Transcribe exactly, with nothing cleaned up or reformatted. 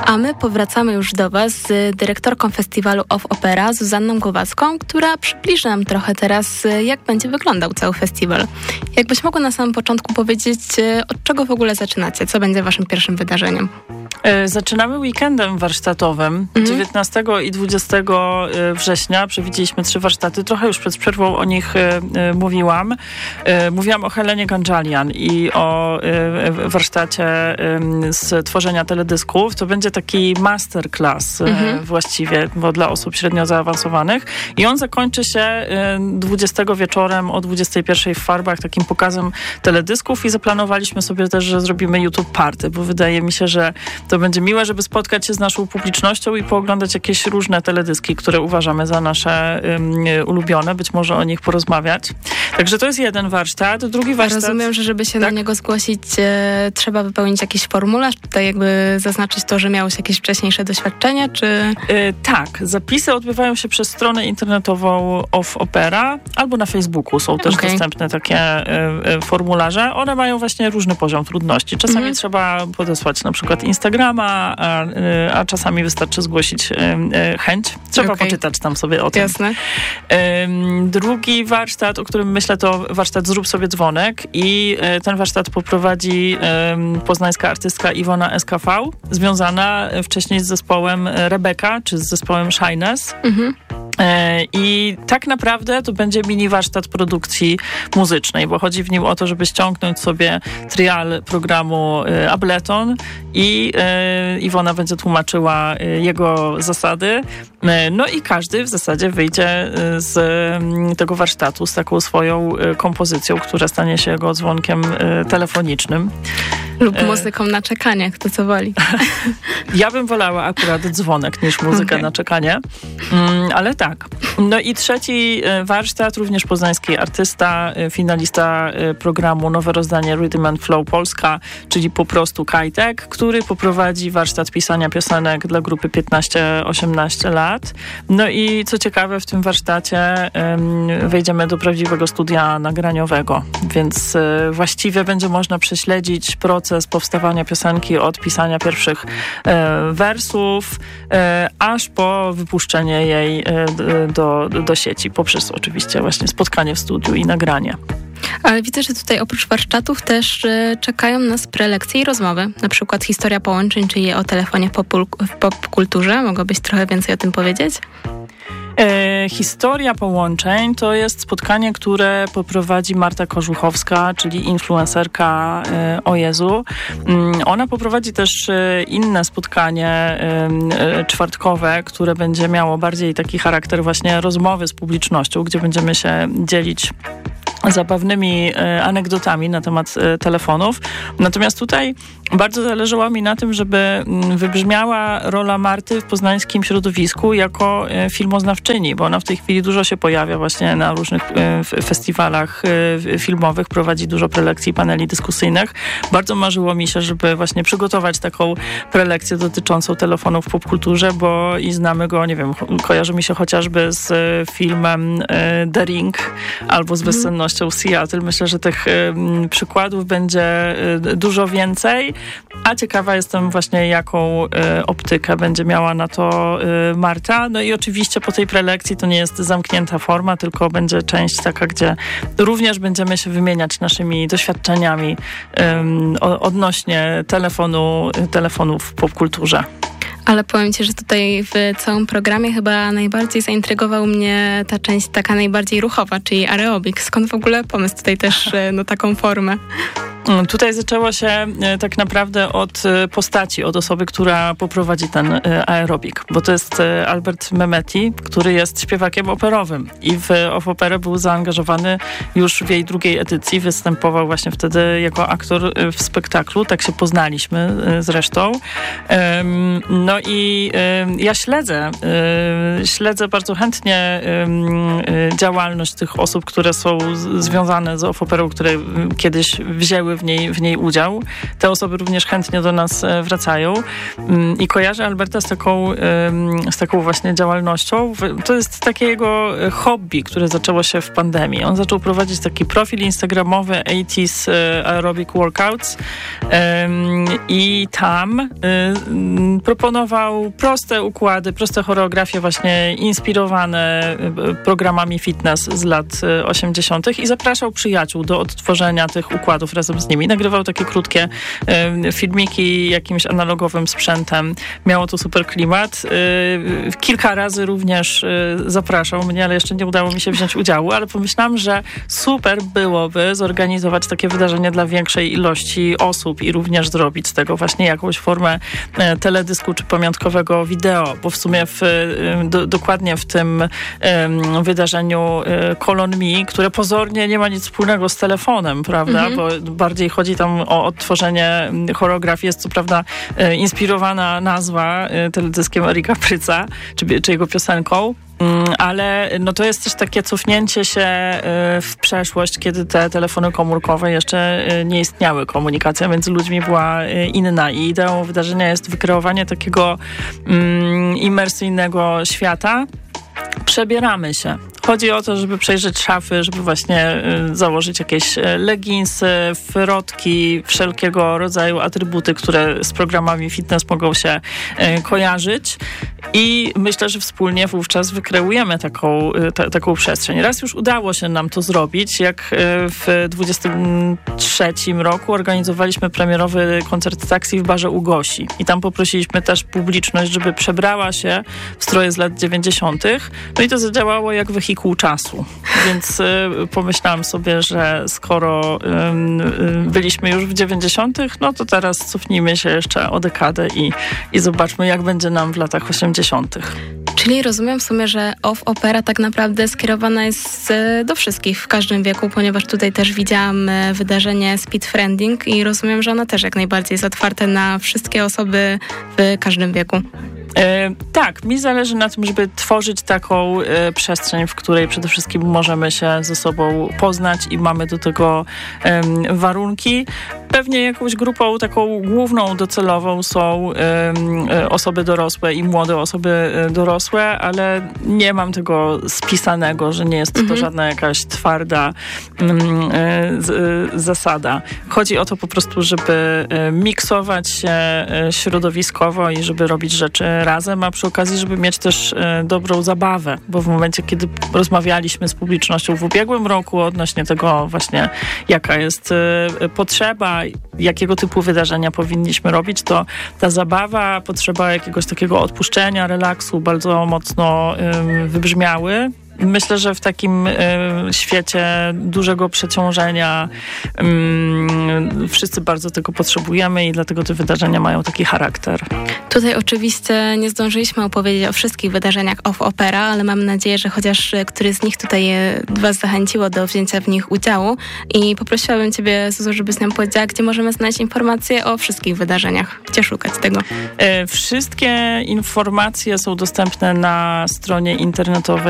A my powracamy już do Was z dyrektorką festiwalu Off Opera, Zuzanną Głowacką, która przybliży nam trochę teraz, jak będzie wyglądał cały festiwal. Jakbyś mogła na samym początku powiedzieć, od czego w ogóle zaczynacie? Co będzie Waszym pierwszym wydarzeniem? Zaczynamy weekendem warsztatowym. Mhm. dziewiętnastego i dwudziestego września przewidzieliśmy trzy warsztaty. Trochę już przed przerwą o nich mówiłam. Mówiłam o Helenie Gandzalian i o warsztacie z tworzenia teledysków. To będzie taki masterclass mhm. właściwie, bo dla osób średnio zaawansowanych. I on zakończy się dwudziestego wieczorem o dwudziestej pierwszej w Farbach takim pokazem teledysków i zaplanowaliśmy sobie też, że zrobimy YouTube Party, bo wydaje mi się, że to będzie miłe, żeby spotkać się z naszą publicznością i pooglądać jakieś różne teledyski, które uważamy za nasze um, ulubione, być może o nich porozmawiać. Także to jest jeden warsztat. Drugi warsztat... Rozumiem, że żeby się tak? na niego zgłosić, e, trzeba wypełnić jakiś formularz, tutaj jakby zaznaczyć to, że miałeś jakieś wcześniejsze doświadczenie, czy... E, tak. Zapisy odbywają się przez stronę internetową Off Opera albo na Facebooku są też okay. dostępne takie e, e, formularze. One mają właśnie różny poziom trudności. Czasami mhm. trzeba podesłać na przykład Instagrama, a, a czasami wystarczy zgłosić chęć. Trzeba okay. poczytać tam sobie o tym. Jasne. Drugi warsztat, o którym myślę, to warsztat Zrób sobie dzwonek i ten warsztat poprowadzi poznańska artystka Iwona S K V, związana wcześniej z zespołem Rebeka, czy z zespołem Shyness. Mhm. I tak naprawdę to będzie mini warsztat produkcji muzycznej, bo chodzi w nim o to, żeby ściągnąć sobie trial programu Ableton i Iwona będzie tłumaczyła jego zasady. No i każdy w zasadzie wyjdzie z tego warsztatu z taką swoją kompozycją, która stanie się jego dzwonkiem telefonicznym. Lub muzyką na czekanie, kto co woli. Ja bym wolała akurat dzwonek niż muzykę okay. na czekanie, ale tak. No i trzeci warsztat, również poznański artysta, finalista programu Nowe Rozdanie Rhythm and Flow Polska, czyli po prostu Kajtek, który poprowadzi warsztat pisania piosenek dla grupy piętnaście osiemnaście lat. No i co ciekawe, w tym warsztacie wejdziemy do prawdziwego studia nagraniowego, więc właściwie będzie można prześledzić proces powstawania piosenki od pisania pierwszych wersów, aż po wypuszczenie jej do, do sieci, poprzez oczywiście właśnie spotkanie w studiu i nagranie. Ale widzę, że tutaj oprócz warsztatów też y, czekają nas prelekcje i rozmowy. Na przykład historia połączeń, czyli o telefonie w, popul- w popkulturze. Mogłabyś trochę więcej o tym powiedzieć? E, historia połączeń to jest spotkanie, które poprowadzi Marta Kożuchowska, czyli influencerka e, o Jezu. Mm, ona poprowadzi też e, inne spotkanie e, czwartkowe, które będzie miało bardziej taki charakter właśnie rozmowy z publicznością, gdzie będziemy się dzielić zabawnymi e, anegdotami na temat e, telefonów. Natomiast tutaj bardzo zależało mi na tym, żeby m, wybrzmiała rola Marty w poznańskim środowisku jako e, filmoznawczyni, bo ona w tej chwili dużo się pojawia właśnie na różnych e, festiwalach e, filmowych, prowadzi dużo prelekcji, paneli dyskusyjnych. Bardzo marzyło mi się, żeby właśnie przygotować taką prelekcję dotyczącą telefonów w popkulturze, bo i znamy go, nie wiem, kojarzy mi się chociażby z e, filmem e, The Ring albo z bezsennością Seattle. Myślę, że tych y, przykładów będzie y, dużo więcej, a ciekawa jestem właśnie, jaką y, optykę będzie miała na to y, Marta. No i oczywiście po tej prelekcji to nie jest zamknięta forma, tylko będzie część taka, gdzie również będziemy się wymieniać naszymi doświadczeniami y, odnośnie telefonu, telefonów w popkulturze. Ale powiem Ci, że tutaj w całym programie chyba najbardziej zaintrygował mnie ta część taka najbardziej ruchowa, czyli aerobik. Skąd w ogóle pomysł tutaj też na taką formę? Tutaj zaczęło się tak naprawdę od postaci, od osoby, która poprowadzi ten aerobik, bo to jest Albert Memeti, który jest śpiewakiem operowym i w Off Operę był zaangażowany już w jej drugiej edycji, występował właśnie wtedy jako aktor w spektaklu, tak się poznaliśmy zresztą. No i ja śledzę, śledzę bardzo chętnie działalność tych osób, które są związane z Off Operą, które kiedyś wzięły w niej, w niej udział. Te osoby również chętnie do nas wracają i kojarzę Alberta z taką, z taką właśnie działalnością. To jest takie jego hobby, które zaczęło się w pandemii. On zaczął prowadzić taki profil instagramowy osiemdziesiątych Aerobic Workouts i tam proponował proponował proste układy, proste choreografie właśnie inspirowane programami fitness z lat osiemdziesiątych i zapraszał przyjaciół do odtworzenia tych układów razem z nimi. Nagrywał takie krótkie y, filmiki jakimś analogowym sprzętem. Miało to super klimat. Y, kilka razy również y, zapraszał mnie, ale jeszcze nie udało mi się wziąć udziału, ale pomyślałam, że super byłoby zorganizować takie wydarzenie dla większej ilości osób i również zrobić z tego właśnie jakąś formę y, teledysku czy pamiątkowego wideo, bo w sumie w, y, do, dokładnie w tym y, wydarzeniu y, Call on Me, które pozornie nie ma nic wspólnego z telefonem, prawda, mhm. bo bardziej chodzi tam o odtworzenie choreografii. Jest co prawda y, inspirowana nazwa y, teledyskiem Erika Pryca, czy, czy jego piosenką, ale no to jest też takie cofnięcie się w przeszłość, kiedy te telefony komórkowe jeszcze nie istniały. Komunikacja między ludźmi była inna i ideą wydarzenia jest wykreowanie takiego um, imersyjnego świata. Przebieramy się. Chodzi o to, żeby przejrzeć szafy, żeby właśnie y, założyć jakieś leginsy, wrotki, wszelkiego rodzaju atrybuty, które z programami fitness mogą się y, kojarzyć. I myślę, że wspólnie wówczas wykreujemy taką, y, ta, taką przestrzeń. Raz już udało się nam to zrobić, jak y, w dwudziestym trzecim roku organizowaliśmy premierowy koncert taksi w barze u Gosi. I tam poprosiliśmy też publiczność, żeby przebrała się w stroje z lat dziewięćdziesiątych. No i to zadziałało jak wehikuł czasu. Więc y, pomyślałam sobie, że skoro y, y, byliśmy już w dziewięćdziesiątych, no to teraz cofnijmy się jeszcze o dekadę i, i zobaczmy, jak będzie nam w latach osiemdziesiątych. Czyli rozumiem w sumie, że Off Opera tak naprawdę skierowana jest do wszystkich w każdym wieku, ponieważ tutaj też widziałam wydarzenie Speed Friending i rozumiem, że ono też jak najbardziej jest otwarte na wszystkie osoby w każdym wieku. E, tak, mi zależy na tym, żeby tworzyć taką e, przestrzeń, w której przede wszystkim możemy się ze sobą poznać i mamy do tego e, warunki. Pewnie jakąś grupą taką główną, docelową są e, osoby dorosłe i młode osoby e, dorosłe, ale nie mam tego spisanego, że nie jest to mhm. żadna jakaś twarda e, z, e, zasada. Chodzi o to po prostu, żeby e, miksować się e, środowiskowo i żeby robić rzeczy razem, a przy okazji, żeby mieć też e, dobrą zabawę, bo w momencie, kiedy rozmawialiśmy z publicznością w ubiegłym roku odnośnie tego właśnie, jaka jest e, potrzeba, jakiego typu wydarzenia powinniśmy robić, to ta zabawa, potrzeba jakiegoś takiego odpuszczenia, relaksu bardzo mocno e, wybrzmiały. Myślę, że w takim y, świecie dużego przeciążenia y, wszyscy bardzo tego potrzebujemy i dlatego te wydarzenia mają taki charakter. Tutaj oczywiście nie zdążyliśmy opowiedzieć o wszystkich wydarzeniach Off Opera, ale mam nadzieję, że chociaż któryś z nich tutaj was zachęciło do wzięcia w nich udziału i poprosiłabym ciebie, Zuzu, żebyś nam powiedziała, gdzie możemy znaleźć informacje o wszystkich wydarzeniach. Gdzie szukać tego? Y, wszystkie informacje są dostępne na stronie internetowej